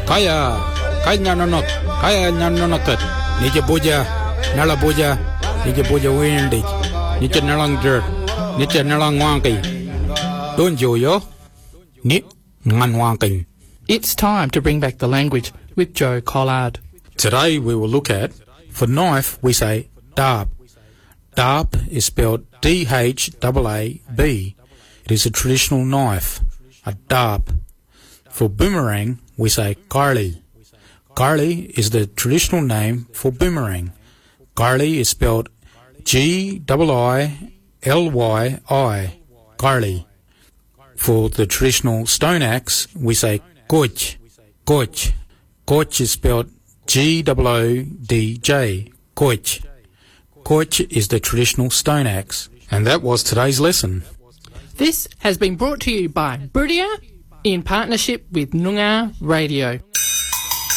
Kaya nyanonot, kaya nyanonotat. Nije boja, nala boja, nije boja windig. Nije nalang dirt, nije nalang wangi. Don't yo, ni ngan wangi. It's time to bring back the language with Joe Collard. Today we will look at, for knife we say darb. Darb is spelled D-H-A-A-B. It is a traditional knife, a darb. For boomerang we say garli. Garli is the traditional name for boomerang. Garli is spelled G-I-I-L-Y-I, garli. For the traditional stone axe we say goj. Goj. Goj is spelled G-O-O-D-J, goj. Goj is the traditional stone axe. And that was today's lesson. This has been brought to you by Boodia in partnership with Noongar Radio.